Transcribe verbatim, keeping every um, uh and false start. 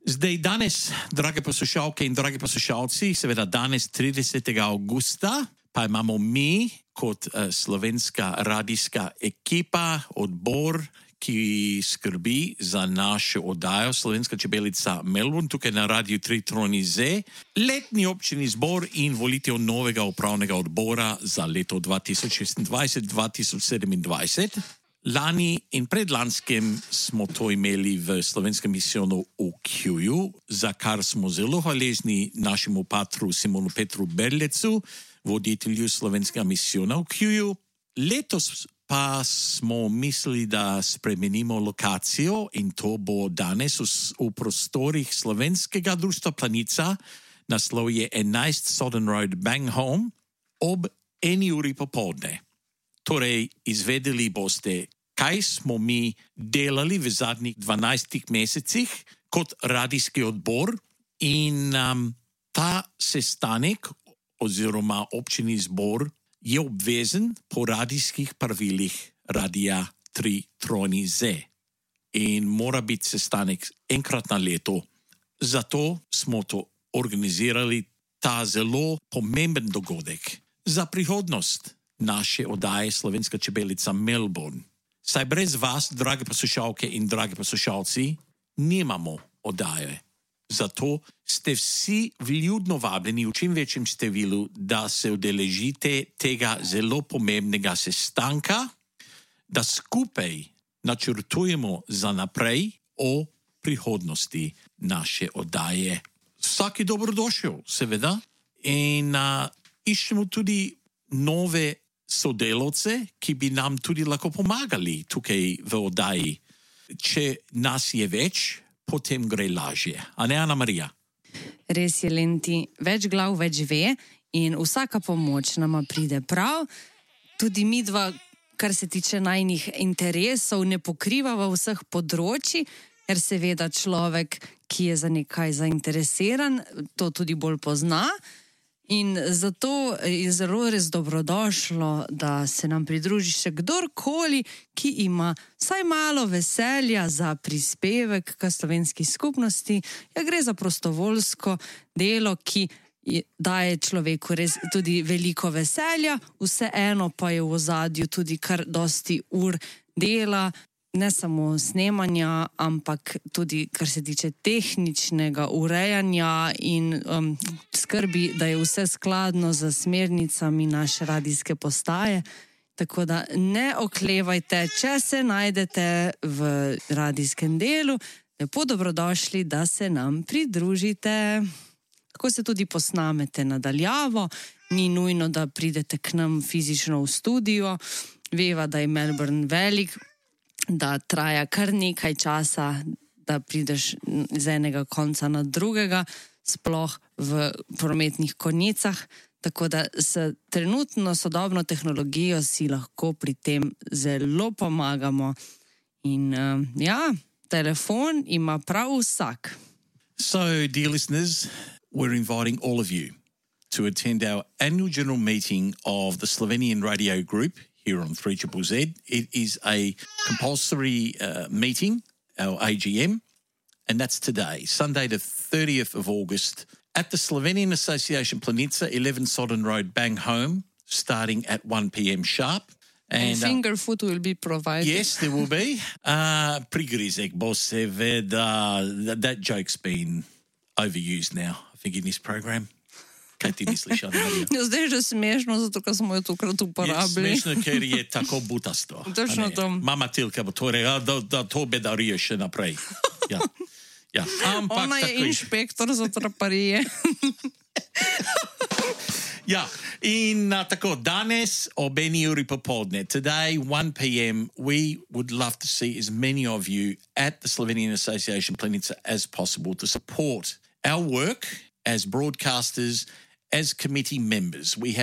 Zdaj, danes, drage poslušalke in dragi poslušalci, seveda danes tridesetega avgusta, pa imamo mi kot uh, slovenska radijska ekipa, odbor, ki skrbi za našo oddajo Slovenska čebelica Melbourne, tukaj na Radiu tri Troni Z, letni občini zbor in volitev novega upravnega odbora za leto dva tisoč šestindvajset dva tisoč sedemindvajset. Lani in predlanskem smo to imeli v slovenskem misijonu v Q-ju, za kar smo zelo hvaležni našemu patru Simonu Petru Berlecu, voditelju slovenskega misijona v Q-ju. Letos pa smo mislili, da spremenimo lokacijo in to bo danes v, v prostorih slovenskega društva Planica, naslov je enajst Southern Road, Bang Home, ob eni uri popoldne. Torej, izvedeli boste, kaj smo mi delali v zadnjih dvanajstih mesecih kot radijski odbor in um, ta sestanek oziroma občini zbor je obvezen po radijskih pravilih Radia tri Troni Z in mora biti sestanek enkrat na leto. Zato smo to organizirali, ta zelo pomemben dogodek za prihodnost naše oddaje Slovenska čebelica Melbourne. Saj brez vas, drage poslušalke in dragi poslušalci, nimamo oddaje. Zato ste vsi vljudno vabljeni v čim večjem številu, da se udeležite tega zelo pomembnega sestanka, da skupaj načrtujemo za naprej o prihodnosti naše oddaje. Vsak je dobrodošel, seveda, in uh, iščemo tudi nove sodelavce, ki bi nam tudi lahko pomagali tukaj v oddaji. Če nas je več, potem gre lažje. A ne, Ana Marija? Res je, Lenti, več glav več ve in vsaka pomoč nama pride prav. Tudi mi dva, kar se tiče najnih interesov, ne pokrivava vseh področji, ker seveda človek, ki je za nekaj zainteresiran, to tudi bolj pozna. In zato je zelo res dobrodošlo, da se nam pridruži še kdorkoli, ki ima vsaj malo veselja za prispevek k slovenski skupnosti. Ja, gre za prostovoljsko delo, ki daje človeku res tudi veliko veselja, vseeno pa je v ozadju tudi kar dosti ur dela, ne samo snemanja, ampak tudi, kar se tiče tehničnega urejanja in um, skrbi, da je vse skladno z smernicami naše radijske postaje. Tako da ne oklevajte, če se najdete v radijskem delu, lepo dobrodošli, da se nam pridružite. Tako se tudi posnamete nadaljavo, ni nujno, da pridete k nam fizično v studio. Veva, da je Melbourne velik, da traja kar nekaj časa, da prideš z enega konca na drugega, sploh v prometnih konicah, tako da s trenutno sodobno tehnologijo si lahko pri tem zelo pomagamo. In uh, ja, telefon ima prav vsak. So, dear listeners, we're inviting all of you to attend our annual general meeting of the Slovenian Radio Group here on three Z Z. It is a compulsory uh, meeting, our A G M, and that's today, Sunday the thirtieth of August, at the Slovenian Association Planica, eleven Southern Road, Bang Home, starting at one p.m. sharp. And, and finger uh, food will be provided. Yes, there will be. Uh, Prigrizek, boss, seveda, that, that joke's been overused now, I think, in this program. Kaj ti misliš, Ana Marija? Ja, zdaj je že smešno, zato ker smo jo tokrat uporabili. Je smešno, ker je tako butasto. Točno to. Mama Tilka bo to rekla, da, da to bedarijo še naprej. Ja. Ja. Ampak, ona je inšpektor za traparije. Ja, in uh, tako, danes ob eni uri popoldne, today, one p.m., we would love to see as many of you at the Slovenian Association Planica as possible to support our work as broadcasters, as committee members. We